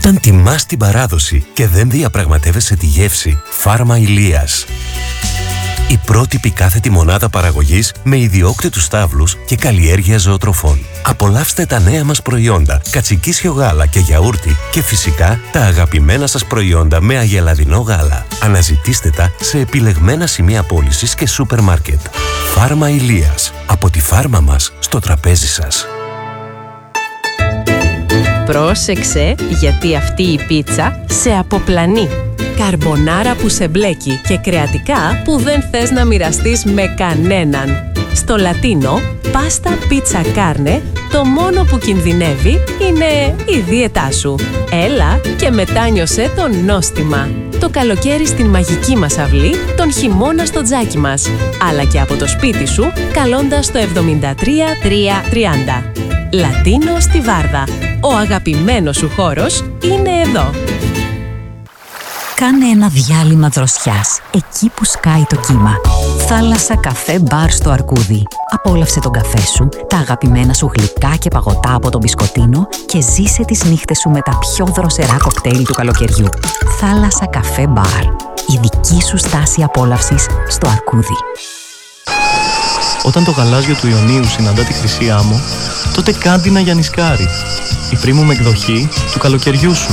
Όταν τιμάς την παράδοση και δεν διαπραγματεύεσαι τη γεύση, Φάρμα Ηλίας. Η πρότυπη κάθετη μονάδα παραγωγής με ιδιόκτητους στάβλους και καλλιέργεια ζωοτροφών. Απολαύστε τα νέα μας προϊόντα, κατσικίσιο γάλα και γιαούρτι και φυσικά τα αγαπημένα σας προϊόντα με αγελαδινό γάλα. Αναζητήστε τα σε επιλεγμένα σημεία πώλησης και σούπερ μάρκετ. Φάρμα Ηλίας. Από τη φάρμα μας στο τραπέζι σας. Πρόσεξε, γιατί αυτή η πίτσα σε αποπλανεί. Καρμπονάρα που σε μπλέκει και κρεατικά που δεν θες να μοιραστείς με κανέναν. Στο Λατίνο, πάστα πίτσα κάρνε, το μόνο που κινδυνεύει είναι η δίαιτά σου. Έλα και μετάνιωσέ το νόστιμα. Το καλοκαίρι στην μαγική μας αυλή, τον χειμώνα στο τζάκι μας. Αλλά και από το σπίτι σου, καλώντας το 73330. Λατίνο στη Βάρδα. Ο αγαπημένος σου χώρος είναι εδώ. Κάνε ένα διάλειμμα δροσιάς, εκεί που σκάει το κύμα. Θάλασσα καφέ μπαρ στο Αρκούδι. Απόλαυσε τον καφέ σου, τα αγαπημένα σου γλυκά και παγωτά από τον μπισκοτίνο και ζήσε τις νύχτες σου με τα πιο δροσερά κοκτέιλ του καλοκαιριού. Θάλασσα καφέ μπαρ. Η δική σου στάση απόλαυσης στο Αρκούδι. Όταν το γαλάζιο του Ιωνίου συναντά τη χρυσή άμμο, τότε κάντινα για νισκάρι. Η premium εκδοχή του καλοκαιριού σου.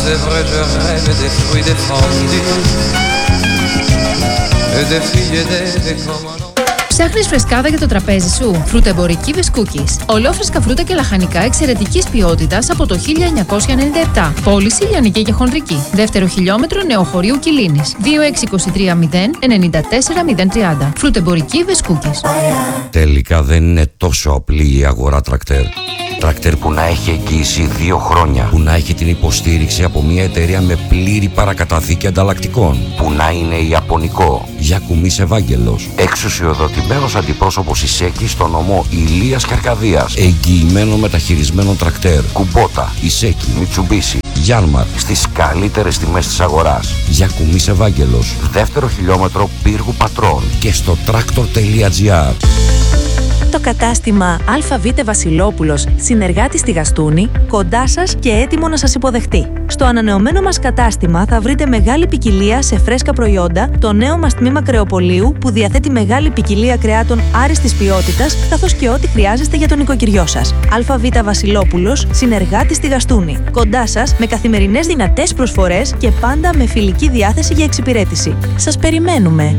Ψάχνεις φρεσκάδα για το τραπέζι σου? Φρουτεμπορική Βεσκούκης. Ολόφρεσκα φρούτα και λαχανικά εξαιρετικής ποιότητας από το 1997. Πώληση λιανική και χονδρική. Δεύτερο χιλιόμετρο Νεοχωρίου Κιλίνης. 2623 094 030. Φρουτεμπορική Βεσκούκης. Τελικά δεν είναι τόσο απλή η αγορά τρακτέρ. Τρακτέρ που να έχει εγγύηση 2 χρόνια. Που να έχει την υποστήριξη από μια εταιρεία με πλήρη παρακαταθήκη ανταλλακτικών. Που να είναι ιαπωνικό. Γιακουμής Ευάγγελος. Εξουσιοδοτημένος αντιπρόσωπος Ισέκη στο νομό Ηλίας και Αρκαδίας. Εγγυημένο μεταχειρισμένο τρακτέρ. Κουμπότα, Ισέκη, Μιτσουμπίσι, Γιάνμαρ. Στις καλύτερες τιμές της αγοράς. Γιακουμής Ευάγγελος. Δεύτερο χιλιόμετρο Πύργου Πατρών. Και στο tractor.gr. Το κατάστημα ΑΒ Βασιλόπουλος, συνεργάτη στη Γαστούνη, κοντά σας και έτοιμο να σας υποδεχτεί. Στο ανανεωμένο μας κατάστημα θα βρείτε μεγάλη ποικιλία σε φρέσκα προϊόντα, το νέο μας τμήμα κρεοπολίου που διαθέτει μεγάλη ποικιλία κρεάτων άριστης ποιότητας, καθώς και ό,τι χρειάζεστε για τον οικοκυριό σας. ΑΒ Βασιλόπουλος, συνεργάτη στη Γαστούνη. Κοντά σας με καθημερινές δυνατές προσφορές και πάντα με φιλική διάθεση για εξυπηρέτηση. Σας περιμένουμε!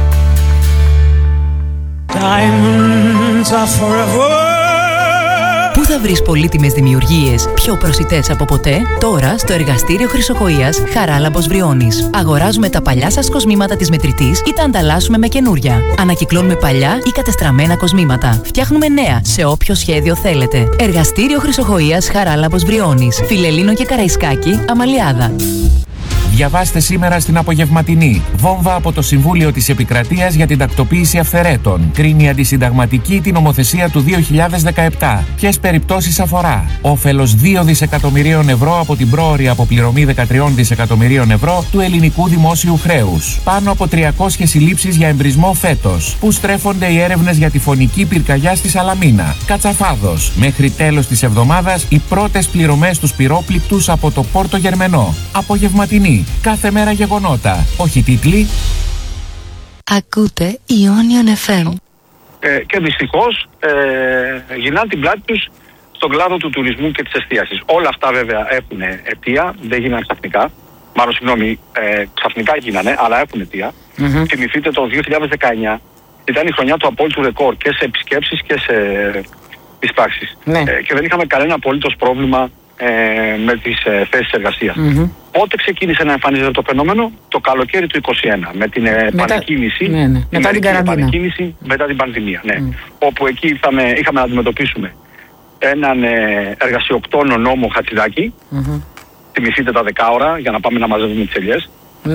Πού θα βρεις πολύτιμες δημιουργίες πιο προσιτές από ποτέ? Τώρα στο εργαστήριο Χρυσοχοΐας Χαράλαμπος Βριώνης. Αγοράζουμε τα παλιά σας κοσμήματα της μετρητής ή τα ανταλλάσσουμε με καινούρια. Ανακυκλώνουμε παλιά ή κατεστραμμένα κοσμήματα. Φτιάχνουμε νέα σε όποιο σχέδιο θέλετε. Εργαστήριο Χρυσοχοΐας Χαράλαμπος Βριώνης. Φιλελλήνων και Καραϊσκάκη, Αμαλιάδα. Διαβάστε σήμερα στην απογευματινή. Βόμβα από το Συμβούλιο της Επικρατείας για την τακτοποίηση αυθαιρέτων. Κρίνει αντισυνταγματική την νομοθεσία του 2017. Ποιες περιπτώσεις αφορά? Όφελος 2 δισεκατομμυρίων ευρώ από την πρόωρη αποπληρωμή 13 δισεκατομμυρίων ευρώ του ελληνικού δημόσιου χρέους. Πάνω από 300 συλλήψεις για εμπρισμό φέτος. Πού στρέφονται οι έρευνες για τη φωνική πυρκαγιά στη Σαλαμίνα? Κατσαφάδος. Μέχρι τέλος της εβδομάδας οι πρώτες πληρωμές στους πυρόπληκτους από το Πόρτο Γερμενό. Απογευματινή. Κάθε μέρα γεγονότα. Όχι τίτλοι. Ακούτε Ionian FM. Και δυστυχώς γυρνάνε την πλάτη τους στον κλάδο του τουρισμού και της εστίασης. Όλα αυτά βέβαια έχουν αιτία, δεν γίνανε ξαφνικά. Μάλλον συγγνώμη, ξαφνικά γίνανε, αλλά έχουν αιτία. Θυμηθείτε το 2019 ήταν η χρονιά του απόλυτου ρεκόρ και σε επισκέψεις και σε εισπράξεις. Και δεν είχαμε κανένα απολύτως πρόβλημα με τις θέσεις εργασίας. Πότε ξεκίνησε να εμφανίζεται το φαινόμενο? Το καλοκαίρι του 2021 με την επανεκκίνηση. Μετά την καραντίνα. Μετά την πανδημία. Όπου εκεί είχαμε να αντιμετωπίσουμε έναν εργασιοκτόνο νόμο Χατζηδάκη. Θυμηθείτε τα 10 ώρα για να πάμε να μαζεύουμε τις ελιές.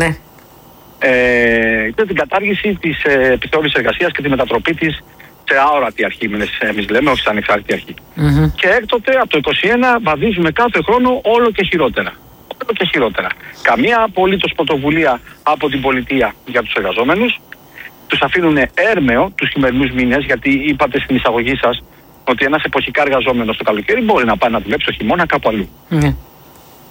Και την κατάργηση της επιθεώρησης εργασίας και τη μετατροπή της σε αόρατη αρχή, εμείς λέμε, όχι σε ανεξάρτητη αρχή. Και έκτοτε από το 2021 βαδίζουμε κάθε χρόνο όλο και χειρότερα. Όλο και χειρότερα. Καμία απολύτως πρωτοβουλία από την πολιτεία για τους εργαζόμενους. Τους αφήνουν έρμεο τους χειμερινούς μήνες, γιατί είπατε στην εισαγωγή σας ότι ένας εποχικά εργαζόμενος το καλοκαίρι μπορεί να πάει να δουλέψει το χειμώνα κάπου αλλού.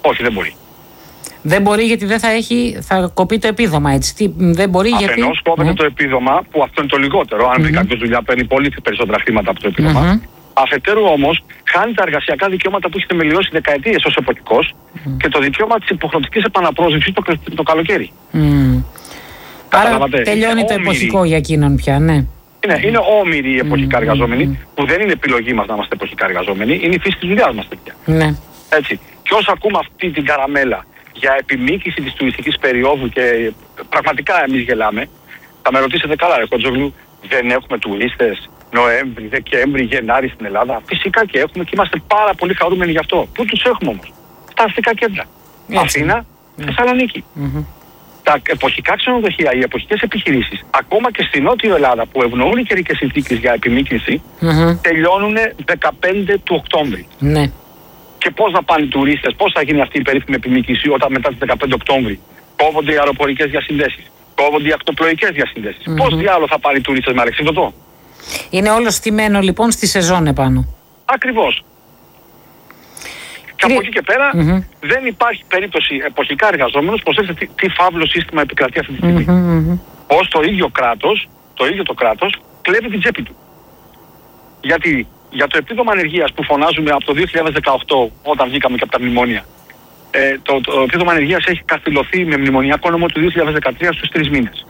Όχι, δεν μπορεί. Δεν μπορεί γιατί δεν θα κοπεί το επίδομα, έτσι. Δεν μπορεί γιατί. Αφενός κόβεται το επίδομα, που αυτό είναι το λιγότερο. Αν βρει κάποιος δουλειά, παίρνει πολύ περισσότερα χρήματα από το επίδομα. Αφετέρου όμως, χάνει τα εργασιακά δικαιώματα που έχει θεμελιώσει δεκαετίες ως εποχικός και το δικαίωμα της υποχρεωτικής επαναπρόσληψης το καλοκαίρι. Άρα τελειώνει το εποχικό για εκείνον πια, ναι. Είναι όμοιροι οι εποχικά εργαζόμενοι, που δεν είναι επιλογή μας να είμαστε εποχικά εργαζόμενοι, είναι η φύση της δουλειάς μας τέτοια. Ναι. Έτσι. Και όσο ακούμε αυτή την καραμέλα για επιμήκυση της τουριστικής περίοδου και πραγματικά εμείς γελάμε, θα με ρωτήσετε καλά, ρε Κοντζόγλου, δεν έχουμε τουρίστες Νοέμβρη, Δεκέμβρη, Γενάρη στην Ελλάδα? Φυσικά και έχουμε και είμαστε πάρα πολύ χαρούμενοι γι' αυτό. Πού τους έχουμε όμως? Στα αστικά κέντρα. Αθήνα, Θεσσαλονίκη. Τα εποχικά ξενοδοχεία, οι εποχικές επιχειρήσεις, ακόμα και στην Νότιο Ελλάδα που ευνοούν οι καιρικές συνθήκες για επιμήκυνση, τελειώνουν 15 του Οκτώβρη. Ναι. Και πώς να πάνε οι τουρίστες, πώς θα γίνει αυτή η περίφημη επιμήκυνση όταν μετά τις 15 Οκτώβρη κόβονται οι αεροπορικές διασυνδέσεις, κόβονται οι ακτοπλοϊκές διασυνδέσεις? Πώς διάλογο θα πάνε οι τουρίστες με αλεξίπτωτο? Είναι όλο στημένο λοιπόν στη σεζόν επάνω. Ακριβώς. Και από εκεί και πέρα δεν υπάρχει περίπτωση εποχικά εργαζόμενος, προσέξτε τι φαύλο σύστημα επικρατεί αυτή τη στιγμή. Ως το ίδιο το κράτος κλέβει την τσέπη του. Γιατί για το επίδομα ανεργίας που φωνάζουμε από το 2018 όταν βγήκαμε και από τα μνημόνια, το επίδομα ανεργίας έχει καθυλωθεί με μνημονιακό νόμο του 2013 στους 3 μήνες.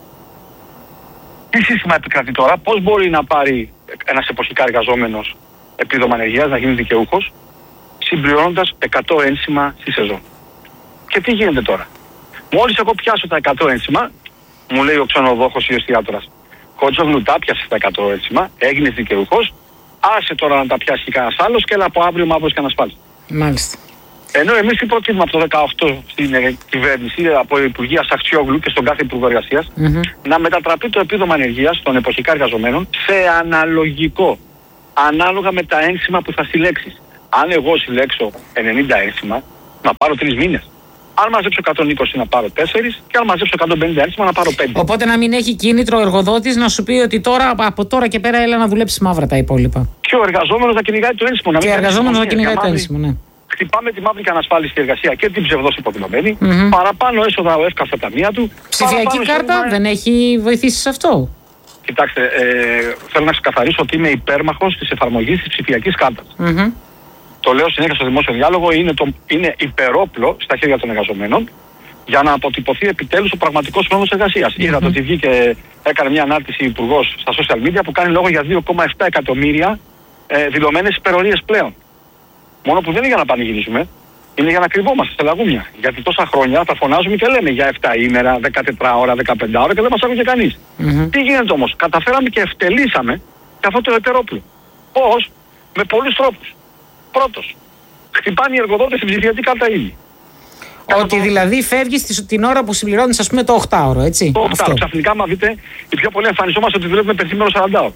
Τι σύστημα επικρατεί τώρα? Πώς μπορεί να πάρει ένας εποχικά εργαζόμενος επίδομα ανεργίας, να γίνει δικαιούχος, συμπληρώνοντας 100 ένσημα στη σεζόν? Και τι γίνεται τώρα? Μόλις εγώ πιάσω τα 100 ένσημα, μου λέει ο ξενοδόχος ή ο εστιατόρας, Κοντζόγλου, τα πιάσεις τα 100 ένσημα, έγινες δικαιούχος, άσε τώρα να τα πιάσει κανένας άλλος και έλα από αύριο μαύρος και ανασφάλιστος. Μάλιστα. Ενώ εμείς τι προτείνουμε από το 2018 στην κυβέρνηση, από Υπουργεία Σαχτσιόγλου και στον κάθε Υπουργό Εργασίας, να μετατραπεί το επίδομα ανεργίας των εποχικά εργαζομένων σε αναλογικό, ανάλογα με τα ένσημα που θα συλλέξεις. Αν εγώ συλλέξω 90 ένσημα, να πάρω 3 μήνες. Αν μαζέψω 120 να πάρω 4 και αν μαζέψω 150 ένσημα να πάρω 5. Οπότε να μην έχει κίνητρο ο εργοδότης να σου πει ότι από τώρα και πέρα έλα να δουλέψεις μαύρα τα υπόλοιπα. Και ο εργαζόμενος να κυνηγάει το ένσημο. Και ο εργαζόμενος να κυνηγάει το ένσημο, ναι. Χτυπάμε τη μαύρη και ανασφάλιστη εργασία και την ψευδός υποδηλωμένη. Παραπάνω έσοδα ο εύκα στα ταμεία του. Ψηφιακή κάρτα δεν έχει βοηθήσει σε αυτό? Κοιτάξτε, θέλω να ξεκαθαρίσω ότι είμαι υπέρμαχος της εφαρμογής της ψηφιακής κάρτας. Το λέω συνέχεια στο δημόσιο διάλογο, είναι υπερόπλο στα χέρια των εργαζομένων για να αποτυπωθεί επιτέλους ο πραγματικός χρόνος εργασίας. Είδατε ότι βγήκε, έκανε μια ανάρτηση υπουργός στα social media που κάνει λόγο για 2,7 εκατομμύρια δηλωμένες υπερορίες πλέον. Μόνο που δεν είναι για να πανηγυρίζουμε, είναι για να κρυβόμαστε στα λαγούμια. Γιατί τόσα χρόνια τα φωνάζουμε και λέμε για 7 ημέρα, 14 ώρα, 15 ώρα και δεν μας άκουγε κανείς. Τι γίνεται όμως? Καταφέραμε και ευτελίσαμε και αυτό το υπερόπλο. Πώς? Με πολλούς τρόπους. Πρώτος, χτυπάνε οι εργοδότες την ψηφιακή κάρτα ήδη. Ότι δηλαδή φεύγεις την ώρα που συμπληρώνεις, ας πούμε, το 8ωρο, έτσι. Το 8ωρο. Ξαφνικά, άμα δείτε, οι πιο πολλοί εμφανιζόμαστε ότι δουλεύουμε πενθήμερο 40ωρο.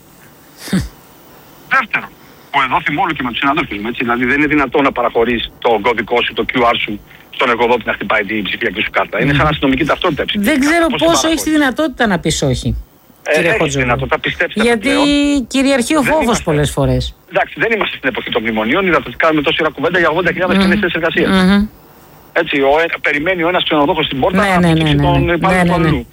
Δεύτερον, που εδώ θυμώνω και με τους συναδέλφους μου, έτσι. Δηλαδή δεν είναι δυνατόν να παραχωρείς το κωδικό σου, το QR σου στον εργοδότη να χτυπάει την ψηφιακή σου κάρτα. Είναι σαν αστυνομική ταυτότητα. Δεν ξέρω πόσο έχεις τη δυνατότητα να πεις όχι. Έχεις δυνατότητα, πιστέψτε. Γιατί κυριαρχεί ο φόβος πολλές φορές. Εντάξει, δεν είμαστε στην εποχή των μνημονίων, είδατε ότι κάνουμε τόση ώρα κουβέντα για 80.000 κοινές θέσεις εργασίας. Έτσι, περιμένει ο ένας ξενοδόχος στην πόρτα να ψηφίσει τον υπάλληλο του αλλού.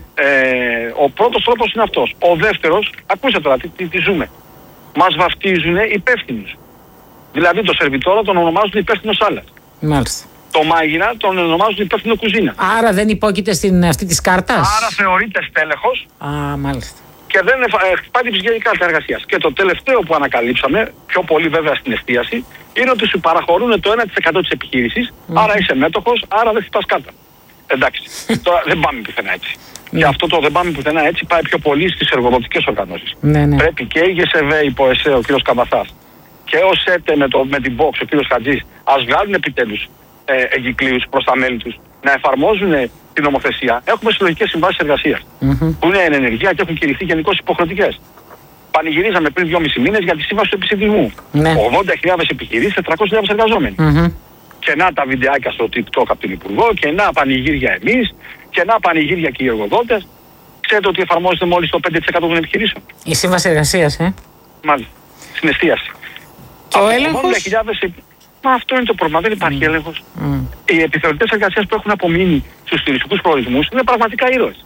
Ο πρώτος τρόπος είναι αυτός. Ο δεύτερος, ακούστε τώρα τι ζούμε. Μας βαφτίζουν υπεύθυνους. Δηλαδή το σερβιτόρο τον ονομάζουν υπεύθυνο σάλας. Μάλιστα. Το μάγειρα τον ονομάζουν υπεύθυνο κουζίνα. Άρα δεν υπόκειται στην αυτή της κάρτας. Άρα θεωρείται στέλεχος. Μάλιστα. Και δεν χτυπάει την ψηφιακή κάρτα εργασίας. Και το τελευταίο που ανακαλύψαμε, πιο πολύ βέβαια στην εστίαση, είναι ότι σου παραχωρούν το 1% της επιχείρησης. Άρα είσαι μέτοχος, άρα δεν χτυπάς κάρτα. Εντάξει. Τώρα δεν πάμε πουθενά έτσι. Και αυτό το δεν πάμε πουθενά έτσι πάει πιο πολύ στις εργοδοτικές οργανώσεις. Πρέπει και η ΓΕΣΕΒ υπό ΕΣΕ, ο κ. Καμπαθάς, και ο ΣΕΤΕ με την Vox, ο κ. Χατζής, ας βγάλουν επιτέλους εγκυκλίους προς τα μέλη τους να εφαρμόζουν την νομοθεσία. Έχουμε συλλογικές συμβάσεις εργασίας που είναι εν ενεργεία και έχουν κηρυχθεί γενικώς υποχρεωτικές. Πανηγυρίζαμε πριν 2,5 μήνες για τη σύμβαση του επισυντισμού. 80.000 επιχειρήσεις, 400.000 εργαζόμενοι. Και να τα βιντεάκια στο TikTok από την Υπουργό, και να πανηγύρια εμείς, και να πανηγύρια και οι εργοδότες. Ξέρετε ότι εφαρμόζεται μόλις το 5% των επιχειρήσεων. Η σύμβαση εργασίας, Μάλιστα. Στην εστίαση. Και ο έλεγχος. Μα αυτό είναι το πρόβλημα, δεν υπάρχει έλεγχος. Οι επιθεωρητές εργασίας που έχουν απομείνει στους τουριστικούς προορισμούς είναι πραγματικά ήρωες.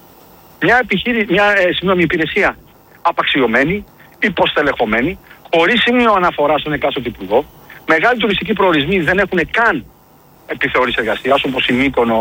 Μια υπηρεσία απαξιωμένη, υποστελεχωμένη, χωρίς σημείο αναφορά στον εκάστοτε υπουργό. Μεγάλοι τουριστικοί προορισμοί δεν έχουν καν επιθεώρηση εργασίας, όπως η Μύκονο,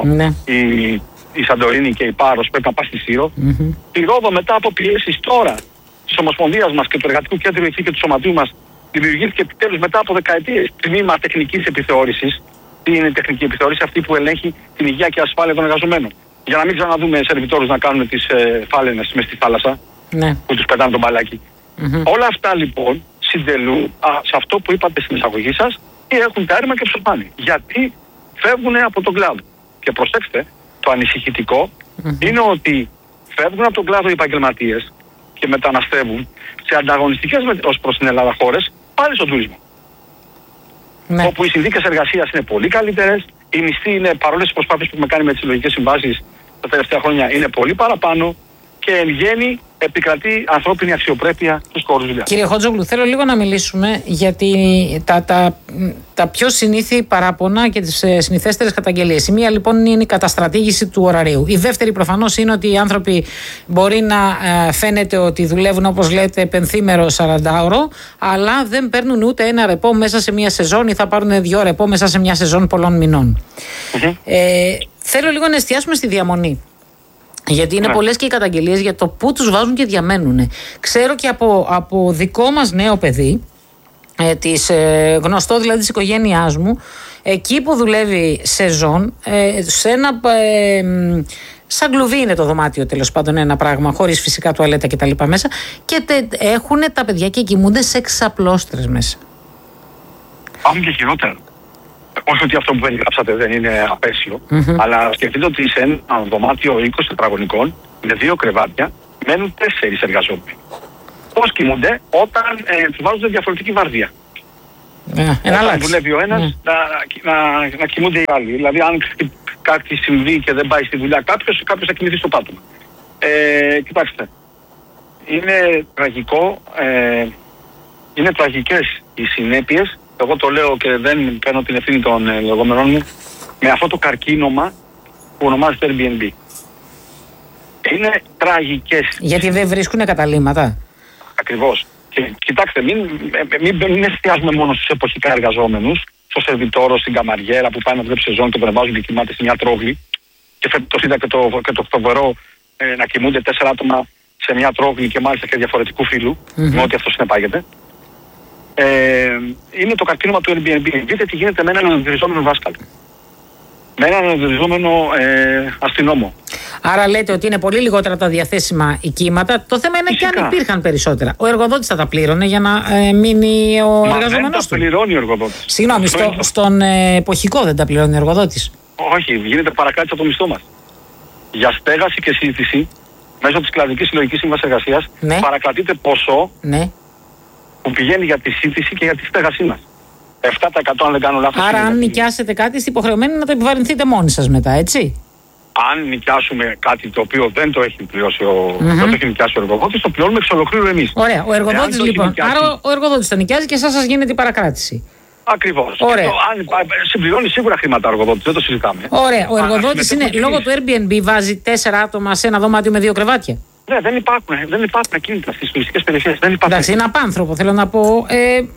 η Σαντορίνη και η Πάρος, πρέπει να πάει στη Σύρο. Η Ρόδο, μετά από πιέσεις τώρα της Ομοσπονδίας μας και του Εργατικού Κέντρου εκεί και του Σωματείου μας, δημιουργήθηκε επιτέλους μετά από δεκαετίες τμήμα τεχνικής επιθεώρησης. Τι είναι η τεχνική επιθεώρηση? Αυτή που ελέγχει την υγεία και ασφάλεια των εργαζομένων. Για να μην ξαναδούμε σερβιτόρους να κάνουν τις φάλαινες μες στη θάλασσα, που τους πετάνε τον μπαλάκι. Όλα αυτά λοιπόν συντελούν σε αυτό που είπατε στην εισαγωγή σας, ή έχουν τέρμα και ψωμάνι. Γιατί φεύγουν από τον κλάδο. Και προσέξτε, το ανησυχητικό είναι ότι φεύγουν από τον κλάδο οι επαγγελματίες και μεταναστεύουν σε ανταγωνιστικές ως προς την Ελλάδα χώρες, πάλι στον τουρισμό. Όπου οι συνθήκες εργασίας είναι πολύ καλύτερες, οι μισθοί είναι, παρόλες τις προσπάθειες που έχουμε κάνει με τις συλλογικές συμβάσεις τα τελευταία χρόνια, είναι πολύ παραπάνω και εν γέννη επικρατεί ανθρώπινη αξιοπρέπεια στους χώρους δουλειάς. Κύριε Χότζογλου, θέλω λίγο να μιλήσουμε για τα πιο συνήθη παράπονα και τις συνηθέστερες καταγγελίες. Η μία λοιπόν είναι η καταστρατήγηση του ωραρίου. Η δεύτερη προφανώς είναι ότι οι άνθρωποι μπορεί να φαίνεται ότι δουλεύουν, όπως λέτε, πενθήμερο 40ωρο, αλλά δεν παίρνουν ούτε ένα ρεπό μέσα σε μια σεζόν ή θα πάρουν 2 ρεπό μέσα σε μια σεζόν πολλών μηνών. Θέλω λίγο να εστιάσουμε στη διαμονή. Γιατί είναι πολλές και οι καταγγελίες για το πού τους βάζουν και διαμένουν. Ξέρω και από δικό μας νέο παιδί, γνωστό δηλαδή της οικογένειάς μου, εκεί που δουλεύει σεζόν, σε ένα σαν κλουβί είναι το δωμάτιο, τέλος πάντων, ένα πράγμα, χωρίς φυσικά τουαλέτα και τα λοιπά μέσα, και έχουν τα παιδιά και κοιμούνται σε εξαπλώστρες μέσα. Πάμε και χειρότερα. Όχι ότι αυτό που περιγράψατε δεν είναι απέσιο, αλλά σκεφτείτε ότι σε ένα δωμάτιο 20 τετραγωνικών με 2 κρεβάτια μένουν 4 εργαζόμενοι. Πώς κοιμούνται? Όταν τους βάζουν διαφορετική βαρδία. Όταν δουλεύει ο ένας, να κοιμούνται οι άλλοι. Δηλαδή, αν κάτι συμβεί και δεν πάει στη δουλειά κάποιος θα κοιμηθεί στο πάτωμα. Κοιτάξτε, είναι τραγικό, είναι τραγικές οι συνέπειες. Εγώ το λέω και δεν παίρνω την ευθύνη των λεγόμενών μου, με αυτό το καρκίνωμα που ονομάζεται Airbnb. Είναι τραγικές. Γιατί δεν βρίσκουν καταλήμματα. Ακριβώς. Και κοιτάξτε, μην εστιάζουμε μόνο στους εποχικά εργαζόμενους, στο σερβιτόρο, στην καμαριέρα που πάει να δουλέψει σεζόν και τον βάζουν και κοιμάται σε μια τρόγλη. Και φέτος είδα και το φοβερό να κοιμούνται 4 άτομα σε μια τρόγλη και μάλιστα και διαφορετικού φύλου, με ό,τι αυτό συνεπάγεται. Είναι το καρκίνωμα του Airbnb. Δείτε τι γίνεται με έναν αναδυριζόμενο δάσκαλο. Με έναν αναδυριζόμενο αστυνόμο. Άρα λέτε ότι είναι πολύ λιγότερα τα διαθέσιμα οικίματα. Το θέμα είναι φυσικά. Και αν υπήρχαν περισσότερα. Ο εργοδότης θα τα πλήρωνε για να μείνει ο εργαζόμενος του. Δεν τα πληρώνει ο εργοδότης. Συγγνώμη, στον εποχικό δεν τα πληρώνει ο εργοδότης. Όχι, γίνεται παρακράτηση από το μισθό μας. Για στέγαση και σύντηση μέσω της κλαδικής συλλογικής σύμβασης εργασίας παρακρατείται ποσό. Που πηγαίνει για τη σύντηση και για τη στέγασή μας. 7% αν δεν κάνω λάθος. Άρα, αν νοικιάσετε κάτι, είστε υποχρεωμένοι να το επιβαρυνθείτε μόνοι σας μετά, έτσι. Αν νοικιάσουμε κάτι το οποίο δεν το έχει πληρώσει δεν το έχει νοικιάσει ο εργοδότης, το πληρώνουμε εξ ολοκλήρου εμείς. Ωραία. Ο εργοδότης λοιπόν. Άρα, ο εργοδότης το νοικιάζει και εσάς σας γίνεται η παρακράτηση. Ακριβώς. Αν συμπληρώνει σίγουρα χρήματα ο εργοδότης, δεν το συζητάμε. Ωραία. Ο εργοδότης είναι λόγω του Airbnb βάζει 4 άτομα σε ένα δωμάτιο με 2 κρεβάτια. Ναι, δεν υπάρχουν ακίνητα στις τουριστικές περιοχές. Εντάξει, είναι απάνθρωπο, θέλω να πω.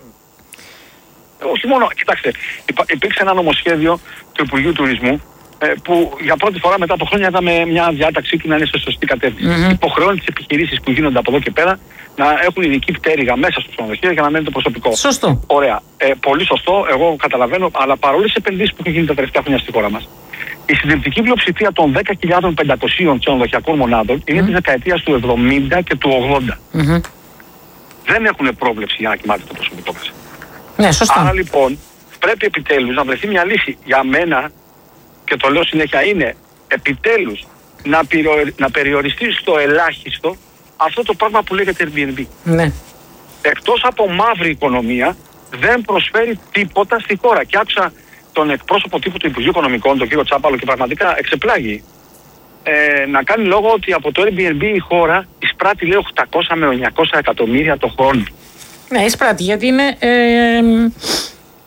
Όχι μόνο, κοιτάξτε, υπήρξε ένα νομοσχέδιο του Υπουργείου Τουρισμού που για πρώτη φορά μετά από χρόνια είδαμε μια διάταξή του να είναι σε σωστή κατεύθυνση. Υποχρεώνει τις επιχειρήσεις που γίνονται από εδώ και πέρα να έχουν ειδική πτέρυγα μέσα στο ξενοδοχείο για να μένει το προσωπικό. Σωστό. Ωραία. Πολύ σωστό, εγώ καταλαβαίνω, αλλά παρόλες τις επενδύσεις που έχουν γίνει τα τελευταία χρόνια στη χώρα μας, η συντριπτική πλειοψηφία των 10.500 ξενοδοχειακών μονάδων είναι της δεκαετίας του 70 και του 80. Δεν έχουν πρόβλεψη για να κοιμάται το προσωπικό μας. Ναι, σωστά. Άρα λοιπόν πρέπει επιτέλους να βρεθεί μια λύση. Για μένα, και το λέω συνέχεια, είναι επιτέλους να περιοριστεί στο ελάχιστο αυτό το πράγμα που λέγεται Airbnb. Ναι. Εκτός από μαύρη οικονομία δεν προσφέρει τίποτα στη χώρα. Και άκουσα τον εκπρόσωπο τύπου του Υπουργείου Οικονομικών, τον κύριο Τσάπαλο, και πραγματικά εξεπλάγει να κάνει λόγο ότι από το Airbnb η χώρα εισπράττει, λέει, 800 με 900 εκατομμύρια το χρόνο. Ναι, εισπράττει, γιατί είναι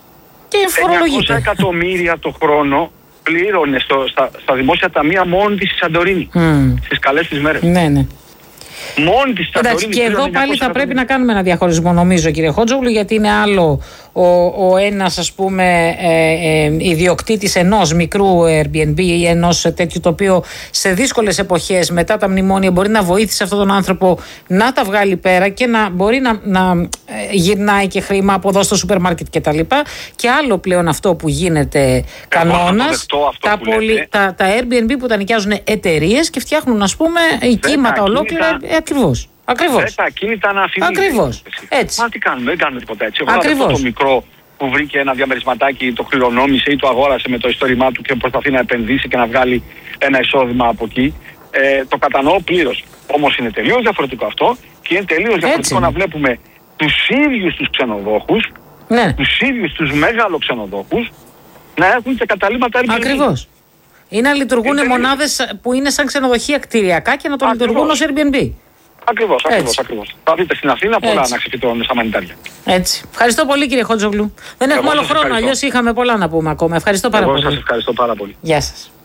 Και φορολογείται. 900 εκατομμύρια το χρόνο πλήρωνε στα δημόσια ταμεία μόνη της η Σαντορίνη. Στις καλές της μέρες. Ναι. Μόνη της Σαντορίνη. Και εδώ πάλι θα πρέπει να κάνουμε ένα διαχωρισμό, νομίζω, κύριε Χότζογλου, γιατί είναι άλλο ο ένας, ας πούμε, ιδιοκτήτης ενός μικρού Airbnb ή ενός τέτοιου, το οποίο σε δύσκολες εποχές μετά τα μνημόνια μπορεί να βοήθησε αυτόν τον άνθρωπο να τα βγάλει πέρα και να μπορεί να γυρνάει και χρήμα από εδώ στο σούπερ μάρκετ κτλ. Και άλλο πλέον αυτό που γίνεται κανόνας, τα Airbnb που τα νοικιάζουν εταιρείες και φτιάχνουν, ας πούμε, κύματα ολόκληρα. Ακριβώς. Τα ακίνητα να αφήνει. Ακριβώς. Έτσι. Μα τι κάνουμε, δεν κάνουμε τίποτα έτσι. Εγώ αυτό το μικρό που βρήκε ένα διαμερισματάκι, το κληρονόμησε ή το αγόρασε με το ιστόρημά του και προσπαθεί να επενδύσει και να βγάλει ένα εισόδημα από εκεί. Το κατανοώ πλήρως. Όμως είναι τελείως διαφορετικό αυτό και είναι τελείως διαφορετικό να βλέπουμε τους ίδιους τους ξενοδόχους, τους ίδιους τους μεγαλοξενοδόχους να έχουν και καταλήμματα Airbnb. Ακριβώς. Ή να λειτουργούν μονάδες που είναι σαν ξενοδοχεία κτηριακά και να το λειτουργούν ως Airbnb. Ακριβώς. Θα δείτε στην Αθήνα πολλά να ξεφυτρώνουν στα μανιτάρια. Έτσι. Ευχαριστώ πολύ, κύριε Χότζογλου. Δεν έχουμε άλλο χρόνο, αλλιώς είχαμε πολλά να πούμε ακόμα. Ευχαριστώ πάρα πολύ. Εγώ σας ευχαριστώ πάρα πολύ. Γεια σας.